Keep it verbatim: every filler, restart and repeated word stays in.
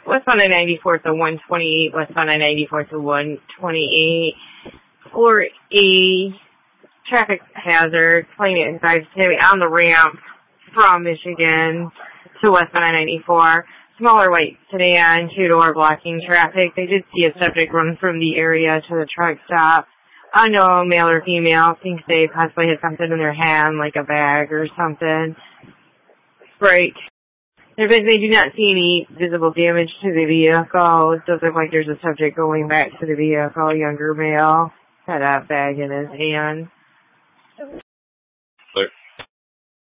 westbound I ninety-four to one twenty-eight, westbound I ninety-four to one twenty-eight for a traffic hazard, plain anxiety on the ramp from Michigan to westbound I ninety-four. Smaller white sedan, two-door blocking traffic. They did see a subject run from the area to the truck stop. Unknown, male or female, thinks they possibly had something in their hand, like a bag or something. Break. They do not see any visible damage to the vehicle. It does look like there's a subject going back to the vehicle, younger male, had a bag in his hand.